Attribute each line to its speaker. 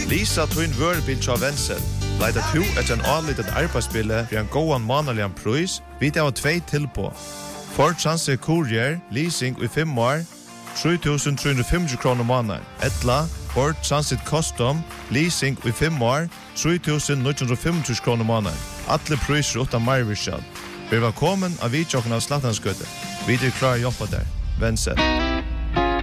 Speaker 1: Lisa Twin Wörbil tja Wenzel. Leida tu etter en anlitet arbeidsbille for en gåan manalian pris, vi det var 2 tilpå. Ford Transit Courier, leasing i 5 år, 3.350 kroner måneder. Etla, Ford Transit Custom, leasing i 5 år, 3.950 kroner måneder. Alle priser utan marvirskjall. Vi var kommet av vidtjokken av Slattanskøtte. Vi er klar å jobbe der. Wenzel.